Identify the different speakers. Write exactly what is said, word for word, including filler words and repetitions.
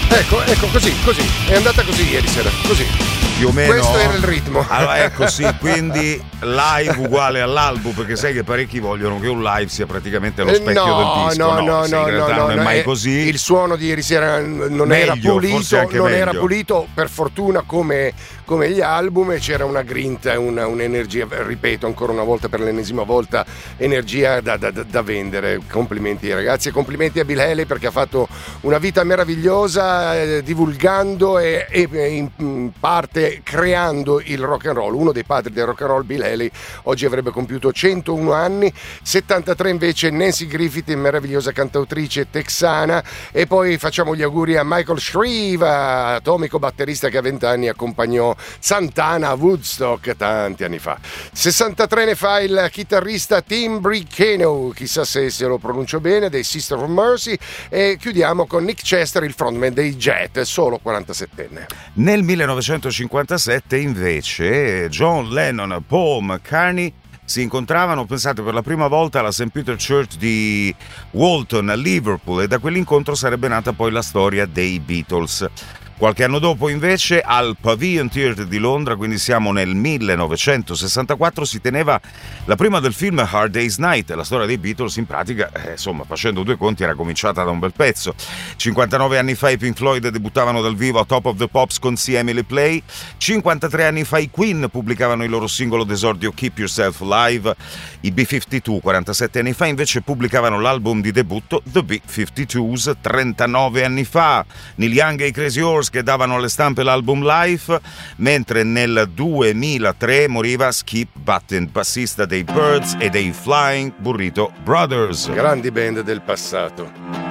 Speaker 1: Ecco, ecco, così, così. È andata così ieri sera, così.
Speaker 2: Più o meno.
Speaker 1: Questo era il ritmo.
Speaker 2: Allora, ecco, sì, quindi live uguale all'album, perché sai che parecchi vogliono che un live sia praticamente lo specchio
Speaker 1: no,
Speaker 2: del disco.
Speaker 1: No, no,
Speaker 2: sì,
Speaker 1: no,
Speaker 2: in realtà
Speaker 1: no,
Speaker 2: non
Speaker 1: no,
Speaker 2: è mai
Speaker 1: eh,
Speaker 2: così.
Speaker 1: Il suono di ieri sera non
Speaker 2: Meglio,
Speaker 1: era pulito,
Speaker 2: forse anche
Speaker 1: non
Speaker 2: meglio.
Speaker 1: era pulito, per fortuna come, come gli album, e c'era una grinta, una, un'energia, ripeto ancora una volta per l'ennesima volta, energia da, da, da vendere. Complimenti ragazzi e complimenti a Bill Haley perché ha fatto una vita meravigliosa, eh, divulgando e, e in, in parte creando il rock and roll. Uno dei padri del rock and roll, Bill Haley, oggi avrebbe compiuto centouno anni, settantatré invece Nancy Griffith, meravigliosa cantautrice texana, e poi facciamo gli auguri a Michael Shreve, atomico batterista che a vent'anni accompagnò Santana a Woodstock tanti anni fa. sessantatré ne fa il chitarrista Tim Briceno, chissà se se lo pronuncio bene, dei Sister of Mercy, e chiudiamo con Nick Chester, il frontman dei Jet, solo quarantasettenne.
Speaker 2: Nel millenovecentocinquantasette invece John Lennon e Paul McCartney si incontravano, pensate, per la prima volta alla Saint Peter Church di Walton a Liverpool, e da quell'incontro sarebbe nata poi la storia dei Beatles. Qualche anno dopo invece al Pavilion Theatre di Londra, quindi siamo nel millenovecentosessantaquattro, si teneva la prima del film Hard Day's Night. La storia dei Beatles in pratica, eh, insomma, facendo due conti, era cominciata da un bel pezzo. cinquantanove anni fa i Pink Floyd debuttavano dal vivo a Top of the Pops con See Emily Play. cinquantatré anni fa i Queen pubblicavano il loro singolo d'esordio Keep Yourself Alive. I B cinquantadue, quarantasette anni fa, invece pubblicavano l'album di debutto The B cinquantadue. trentanove anni fa Neil Young e i Crazy Horse che davano alle stampe l'album Life, mentre nel duemilatré moriva Skip Button, bassista dei Birds e dei Flying Burrito Brothers.
Speaker 1: Grandi band del passato.